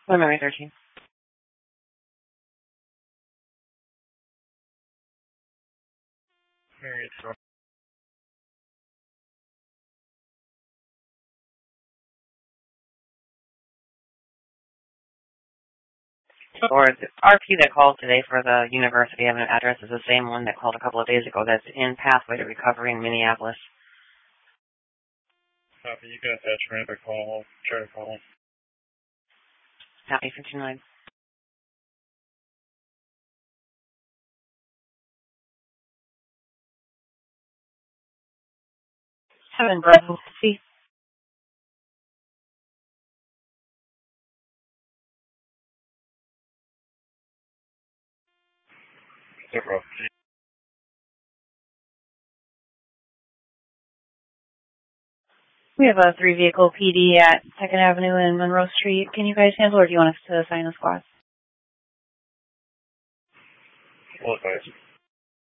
Memory 13. Mary 12. Or the RP that called today for the University Avenue address is the same one that called a couple of days ago that's in pathway to recovery in Minneapolis. Copy. You can attach me if I call. Try to call. Copy 59. Heaven, Bravo. See. Zero. We have a 3-vehicle PD at 2nd Avenue and Monroe Street. Can you guys handle, or do you want us to assign a squad? Full advice.